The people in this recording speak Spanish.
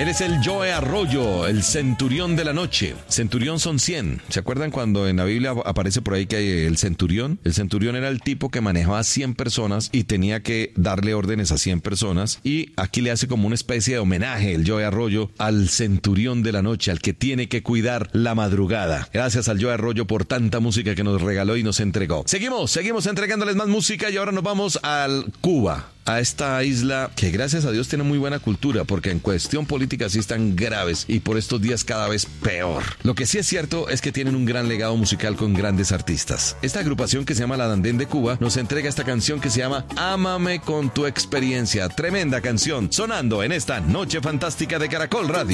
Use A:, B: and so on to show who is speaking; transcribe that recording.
A: Eres el Joe Arroyo, el centurión de la noche. Centurión son 100. ¿Se acuerdan cuando en la Biblia aparece por ahí que hay el centurión? El centurión era el tipo que manejaba 100 personas y tenía que darle órdenes a 100 personas. Y aquí le hace como una especie de homenaje el Joe Arroyo al centurión de la noche, al que tiene que cuidar la madrugada. Gracias al Joe Arroyo por tanta música que nos regaló y nos entregó. Seguimos entregándoles más música y ahora nos vamos al Cuba. A esta isla que gracias a Dios tiene muy buena cultura, porque en cuestión política sí están graves y por estos días cada vez peor. Lo que sí es cierto es que tienen un gran legado musical con grandes artistas. Esta agrupación que se llama La Dandén de Cuba nos entrega esta canción que se llama Ámame con tu experiencia. Tremenda canción sonando en esta noche fantástica de Caracol Radio.